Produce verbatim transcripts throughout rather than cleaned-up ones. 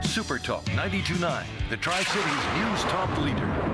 Super Talk ninety-two point nine, the Tri-Cities News Talk leader.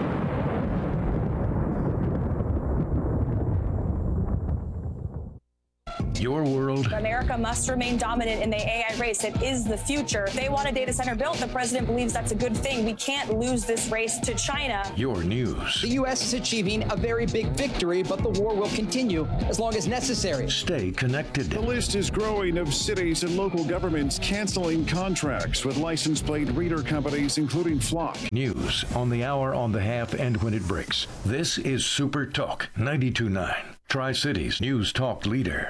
Your world. America must remain dominant in the A I race. It is the future. If they want a data center built, the president believes that's a good thing. We can't lose this race to China. Your news. The U S is achieving a very big victory, but the war will continue as long as necessary. Stay connected. The list is growing of cities and local governments canceling contracts with license plate reader companies, including Flock. News on the hour, on the half, and when it breaks. This is Super Talk ninety-two point nine, Tri-Cities News Talk leader.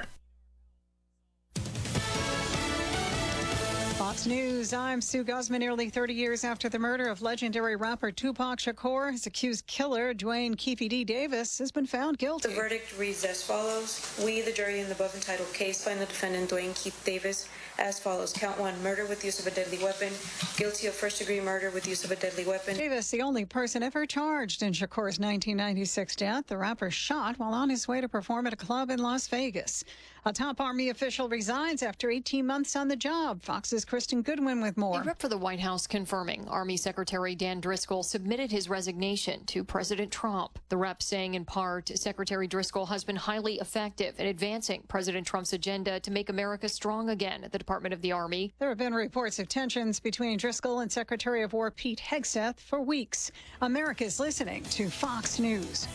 Fox News, I'm Sue Guzman. Nearly thirty years after the murder of legendary rapper Tupac Shakur, his accused killer, Dwayne Keefe D. Davis, has been found guilty. The verdict reads as follows. We, the jury in the above entitled case, find the defendant, Dwayne Keefe Davis, as follows. Count one, murder with use of a deadly weapon. Guilty of first-degree murder with use of a deadly weapon. Davis, the only person ever charged in Shakur's nineteen ninety-six death. The rapper shot while on his way to perform at a club in Las Vegas. A top Army official resigns after eighteen months on the job. Fox's Kristen Goodwin with more. A rep for the White House confirming Army Secretary Dan Driscoll submitted his resignation to President Trump. The rep saying in part, Secretary Driscoll has been highly effective in advancing President Trump's agenda to make America strong again at the Department of the Army. There have been reports of tensions between Driscoll and Secretary of War Pete Hegseth for weeks. America's listening to Fox News.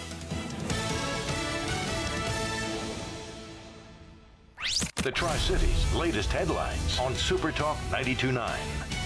The Tri-Cities latest headlines on Super Talk ninety-two point nine.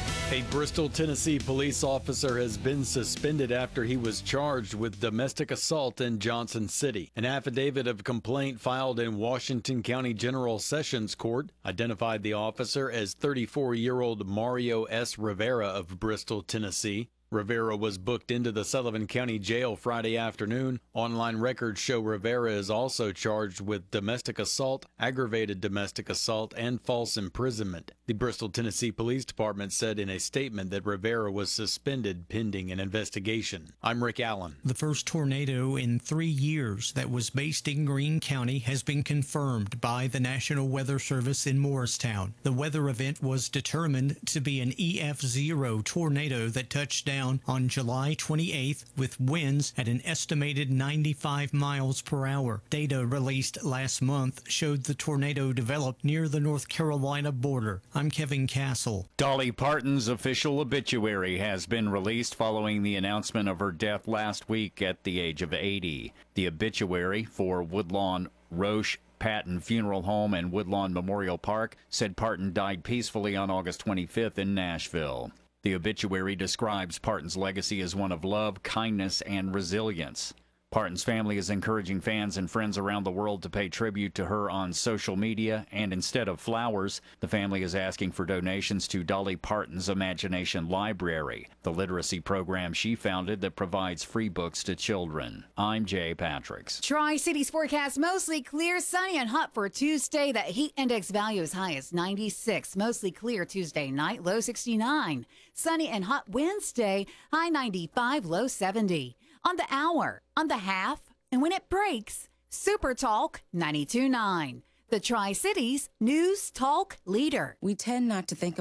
A Bristol, Tennessee police officer has been suspended after he was charged with domestic assault in Johnson City. An affidavit of complaint filed in Washington County General Sessions Court identified the officer as thirty-four-year-old Mario S. Rivera of Bristol, Tennessee. Rivera was booked into the Sullivan County Jail Friday afternoon. Online records show Rivera is also charged with domestic assault, aggravated domestic assault, and false imprisonment. The Bristol, Tennessee Police Department said in a statement that Rivera was suspended pending an investigation. I'm Rick Allen. The first tornado in three years that was based in Greene County has been confirmed by the National Weather Service in Morristown. The weather event was determined to be an E F zero tornado that touched down on July twenty-eighth with winds at an estimated ninety-five miles per hour. Data released last month showed the tornado developed near the North Carolina border. I'm Kevin Castle. Dolly Parton's official obituary has been released following the announcement of her death last week at the age of eighty. The obituary for Woodlawn Roche Patton Funeral Home and Woodlawn Memorial Park said Parton died peacefully on August twenty-fifth in Nashville. The obituary describes Parton's legacy as one of love, kindness, and resilience. Parton's family is encouraging fans and friends around the world to pay tribute to her on social media, and instead of flowers, the family is asking for donations to Dolly Parton's Imagination Library, the literacy program she founded that provides free books to children. I'm Jay Patricks. Tri-Cities forecast mostly clear, sunny, and hot for Tuesday. That heat index value is high as ninety-six. Mostly clear Tuesday night, low sixty-nine. Sunny and hot Wednesday, high ninety-five, low seventy. On the hour, on the half, and when it breaks, Super Talk ninety-two point nine, the Tri-Cities News Talk leader. We tend not to think